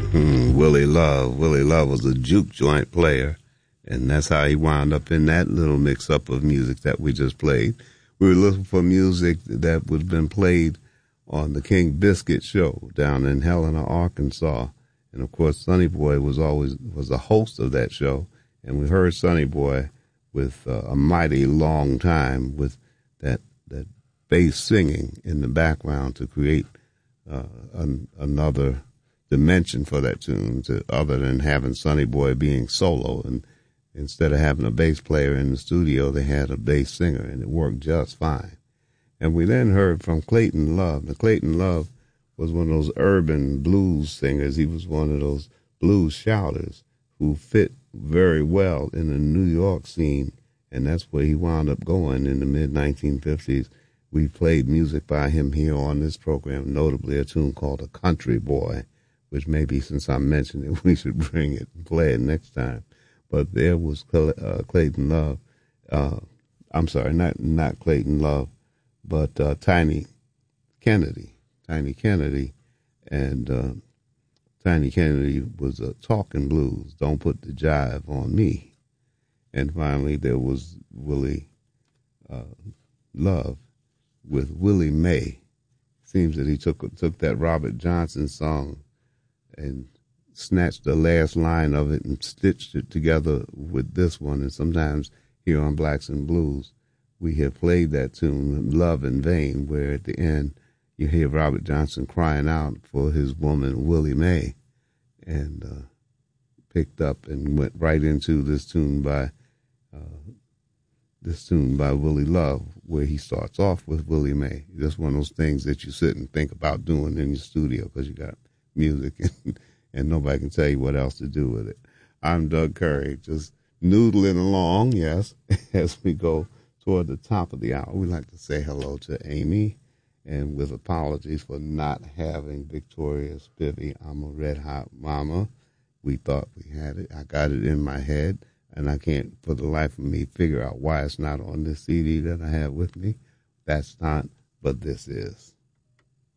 Willie Love. Willie Love was a juke joint player, and that's how he wound up in that little mix-up of music that we just played. We were looking for music that would have been played on the King Biscuit show down in Helena, Arkansas. And, of course, Sonny Boy was a host of that show, and we heard Sonny Boy with a mighty long time with that bass singing in the background to create another dimension for that tune, other than having Sonny Boy being solo. And instead of having a bass player in the studio, they had a bass singer, and it worked just fine. And we then heard from Clayton Love. Now, Clayton Love was one of those urban blues singers. He was one of those blues shouters who fit very well in the New York scene, and that's where he wound up going in the mid-1950s. We played music by him here on this program, notably a tune called A Country Boy, which maybe since I mentioned it, we should bring it and play it next time. But there was Clayton Love. I'm sorry, not Clayton Love, but Tiny Kennedy. Tiny Kennedy. And Tiny Kennedy was talking blues, Don't Put the Jive on Me. And finally there was Willie Love with Willie May. Seems that he took that Robert Johnson song and snatched the last line of it and stitched it together with this one. And sometimes here on Blacks and Blues, we have played that tune, Love in Vain, where at the end you hear Robert Johnson crying out for his woman, Willie Mae, and picked up and went right into this tune by Willie Love, where he starts off with Willie Mae. Just one of those things that you sit and think about doing in your studio because you got music and nobody can tell you what else to do with it. I'm Doug Curry, just noodling along, yes, as we go toward the top of the hour. We'd like to say hello to Amy, and with apologies for not having Victoria Spivey, I'm a Red Hot Mama. We thought we had it. I got it in my head, and I can't for the life of me figure out why it's not on this CD that I have with me. That's not, but this is.